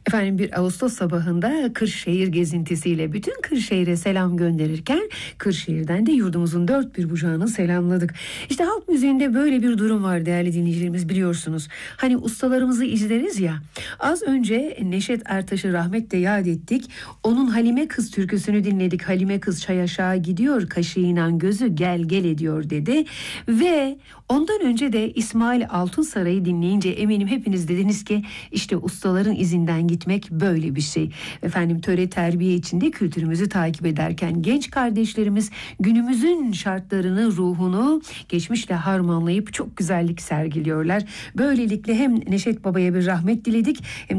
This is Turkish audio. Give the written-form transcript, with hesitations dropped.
Efendim bir Ağustos sabahında Kırşehir gezintisiyle bütün Kırşehir'e selam gönderirken Kırşehir'den de yurdumuzun dört bir bucağını selamladık. İşte halk müziğinde böyle bir durum var değerli dinleyicilerimiz, biliyorsunuz. Hani ustalarımızı izleriz ya. Az önce Neşet Ertaş'ı rahmetle yad ettik. Onun Halime Kız türküsünü dinledik. Halime Kız çay aşağı gidiyor, kaşığıyla gözü gel gel ediyor dedi. Ve ondan önce de İsmail Altunsaray'ı dinleyince eminim hepiniz dediniz ki işte ustaların izinden gitmek böyle bir şey. Efendim töre terbiye içinde kültürümüzü takip ederken genç kardeşlerimiz günümüzün şartlarını, ruhunu geçmişle harmanlayıp çok güzellik sergiliyorlar. Böylelikle hem Neşet Baba'ya bir rahmet diledik hem